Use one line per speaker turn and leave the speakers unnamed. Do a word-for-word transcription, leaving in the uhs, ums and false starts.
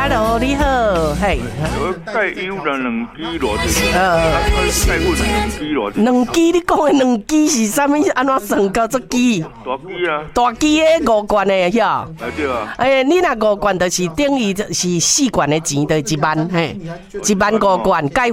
，Hello， 你好，嘿。
我钙优了两支偌济，
呃，
钙粉两支偌济。
两支，你讲的两支是啥物？安怎算到这支？
大支啊。
大支的五罐的，晓？
啊对啊。
哎，你若五罐，就是等于是四罐的钱，就是一万，嘿，一万五罐钙